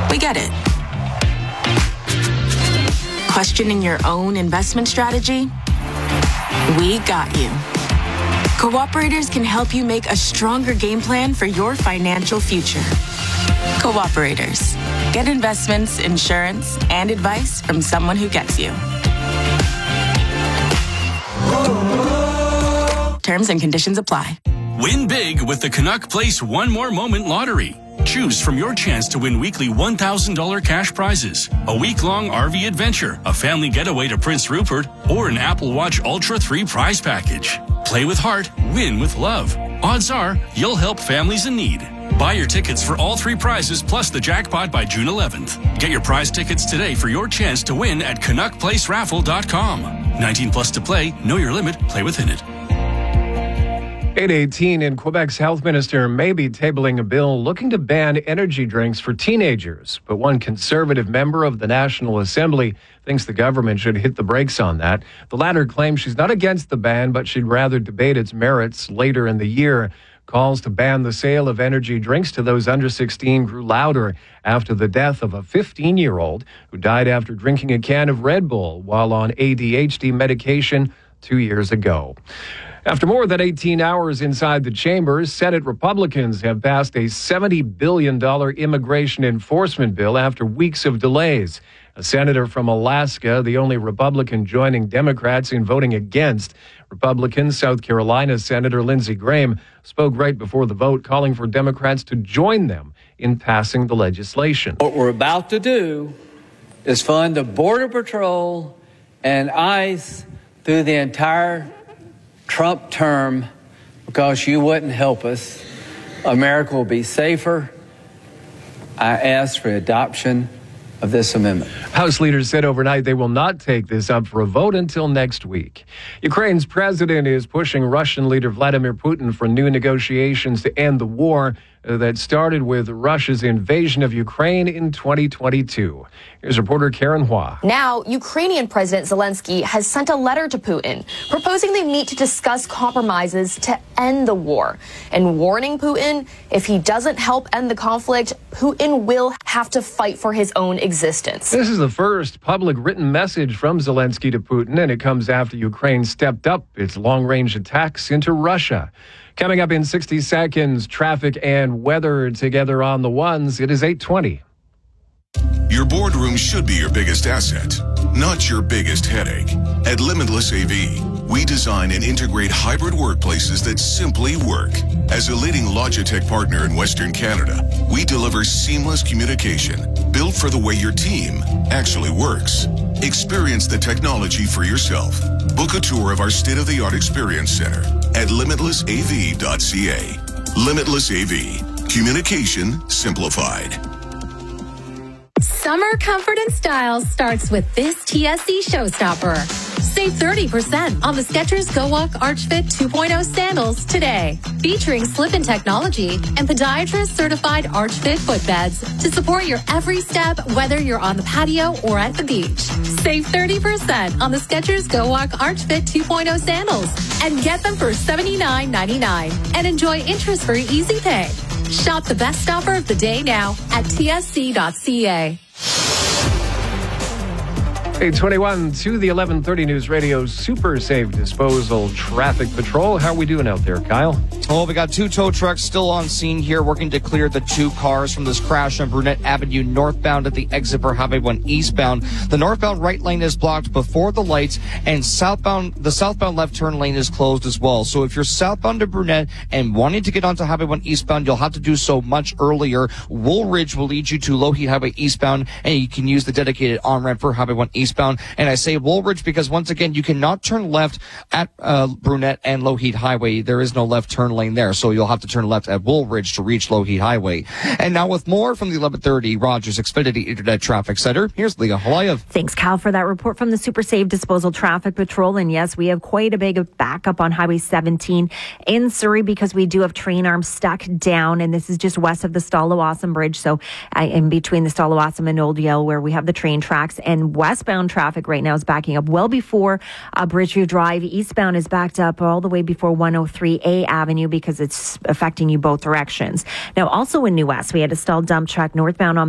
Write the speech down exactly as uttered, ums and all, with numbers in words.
We get it. Questioning your own investment strategy? We got you. Cooperators can help you make a stronger game plan for your financial future. Cooperators. Get investments, insurance, and advice from someone who gets you. Terms and conditions apply. Win big with the Canuck Place One More Moment Lottery. Choose from your chance to win weekly one thousand dollars cash prizes, a week-long R V adventure, a family getaway to Prince Rupert, or an Apple Watch Ultra three prize package. Play with heart, win with love. Odds are you'll help families in need. Buy your tickets for all three prizes plus the jackpot by June eleventh. Get your prize tickets today for your chance to win at canuck place raffle dot com. nineteen plus to play. Know your limit. Play within it. eight eighteen in Quebec's health minister may be tabling a bill looking to ban energy drinks for teenagers. But one conservative member of the National Assembly thinks the government should hit the brakes on that. The latter claims she's not against the ban, but she'd rather debate its merits later in the year. Calls to ban the sale of energy drinks to those under sixteen grew louder after the death of a fifteen-year-old who died after drinking a can of Red Bull while on A D H D medication two years ago. After more than eighteen hours inside the chambers, Senate Republicans have passed a seventy billion dollars immigration enforcement bill after weeks of delays. A senator from Alaska, the only Republican joining Democrats in voting against. Republican South Carolina Senator Lindsey Graham spoke right before the vote, calling for Democrats to join them in passing the legislation. What we're about to do is fund the Border Patrol and ICE through the entire Trump term because you wouldn't help us. America will be safer. I ask for adoption of this amendment. House leaders said overnight they will not take this up for a vote until next week. Ukraine's president is pushing Russian leader Vladimir Putin for new negotiations to end the war that started with Russia's invasion of Ukraine in twenty twenty-two. Here's reporter Karen Hua. Now, Ukrainian President Zelensky has sent a letter to Putin proposing they meet to discuss compromises to end the war and warning Putin if he doesn't help end the conflict, Putin will have to fight for his own existence. This is the first public written message from Zelensky to Putin, and it comes after Ukraine stepped up its long-range attacks into Russia. Coming up in sixty seconds, traffic and weather together on the ones. It is eight twenty. Your boardroom should be your biggest asset, not your biggest headache. At Limitless A V, we design and integrate hybrid workplaces that simply work. As a leading Logitech partner in Western Canada, we deliver seamless communication built for the way your team actually works. Experience the technology for yourself. Book a tour of our state-of-the-art experience center at limitless a v dot c a. Limitless A V. Communication simplified. Summer comfort and style starts with this T S C showstopper. Save thirty percent on the Skechers Go Walk Arch Fit two point oh sandals today. Featuring slip-in technology and podiatrist-certified Arch Fit footbeds to support your every step, whether you're on the patio or at the beach. Save thirty percent on the Skechers Go Walk Arch Fit two point oh sandals and get them for seventy-nine ninety-nine and enjoy interest-free easy pay. Shop the best offer of the day now at T S C dot c a. eight twenty-one to the eleven thirty News Radio Super Safe Disposal Traffic Patrol. How are we doing out there, Kyle? Oh, we got two tow trucks still on scene here working to clear the two cars from this crash on Brunette Avenue northbound at the exit for Highway one eastbound. The northbound right lane is blocked before the lights, and southbound the southbound left turn lane is closed as well. So if you're southbound to Brunette and wanting to get onto Highway one eastbound, you'll have to do so much earlier. Woolridge will lead you to Lougheed Highway eastbound, and you can use the dedicated on-ramp for Highway one eastbound. And I say Woolridge because, once again, you cannot turn left at uh, Brunette and Lougheed Highway. There is no left turn lane there, so you'll have to turn left at Woolridge to reach Lougheed Highway. And now with more from the eleven thirty Rogers Xfinity Internet Traffic Center, here's Leah Halayev. Thanks, Cal, for that report from the Super Safe Disposal Traffic Patrol. And yes, we have quite a big backup on Highway seventeen in Surrey because we do have train arms stuck down, and this is just west of the Stallawasam Bridge, so uh, in between the Stallawasam and Old Yale, where we have the train tracks. And westbound traffic right now is backing up well before uh, Bridgeview Drive. Eastbound is backed up all the way before one oh three A Avenue because it's affecting you both directions. Now, also in New West, we had a stalled dump truck northbound on